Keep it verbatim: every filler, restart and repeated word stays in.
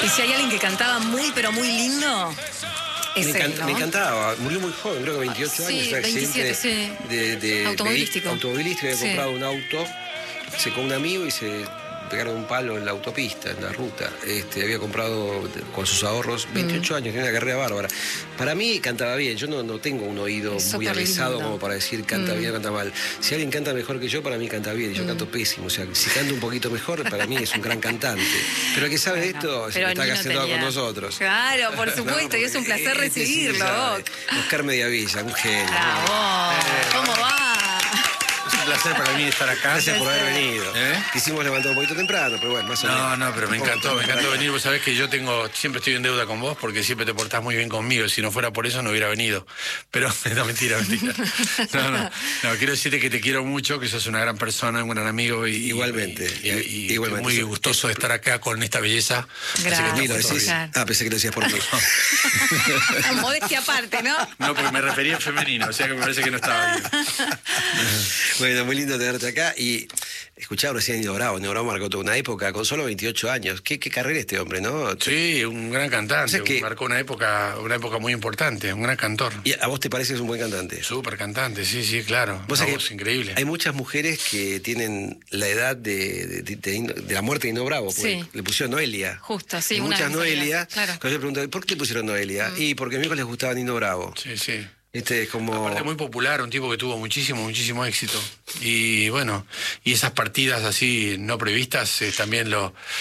Y si hay alguien que cantaba muy, pero muy lindo, es Me, él, encanta, ¿no? me encantaba, murió muy joven, creo que veintiocho Sí, años, un accidente veintisiete, sí. de, de- Automovilístico. de- automovilístico, había Sí. comprado un auto, se con un amigo y se pegaron un palo en la autopista, en la ruta. Este, había comprado con sus ahorros veintiocho años, tenía una carrera bárbara. Para mí cantaba bien, yo no, no tengo un oído Es muy súper aguizado lindo. como para decir canta Mm. bien o canta mal. Si alguien canta mejor que yo, para mí canta bien, y yo Mm. canto pésimo. O sea, si canto un poquito mejor, para mí es un gran cantante. Pero el que sabe Bueno, esto es el pero que está acá Nino sentado tenía- con nosotros. Claro, por supuesto, y es un placer Este sí recibirlo. sabe. Oscar Mediavilla, un genio. Bravo. ¿Cómo va? Es un placer para mí estar acá. Gracias por haber venido. ¿Eh? Quisimos levantar un poquito temprano, pero bueno, más o menos. No, no, pero me encantó, me encantó venir. Vos sabés que yo tengo, siempre estoy en deuda con vos porque siempre te portás muy bien conmigo. Si no fuera por eso no hubiera venido. Pero, no, mentira, mentira. No, no, no, quiero decirte que te quiero mucho, que sos una gran persona, un gran amigo. Y, Igualmente, Y, y- y igualmente. muy gustoso de estar acá con esta belleza. Así que Gracias. ¿A mí lo estamos decís? todos bien. Ah, pensé que lo decías por mí. Modestia aparte, ¿no? No, porque me refería en femenino, o sea que me parece que no estaba bien. Bueno, muy lindo tenerte acá. Y escuchaba recién Nino Bravo. Nino Bravo marcó toda una época con solo veintiocho años. ¿Qué, qué carrera este hombre, no? Sí, un gran cantante, O sea que- marcó una época, una época muy importante, un gran cantor. ¿Y a vos te parece que es un buen cantante? Súper cantante, sí, sí, claro. Vos Una sabés voz que increíble. Hay muchas mujeres que tienen la edad de, de- de- de- de la muerte de Nino Bravo. Porque Sí. le pusieron Noelia. Justo, sí, Y una muchas de mis amigas, Noelia. claro. Cuando yo le pregunto, ¿por qué te pusieron Noelia? Y porque a mis hijos les gustaba Nino Bravo. Sí, sí. Este es como. Aparte muy popular, un tipo que tuvo muchísimo, muchísimo éxito. Y bueno, y esas partidas así no previstas eh, también lo,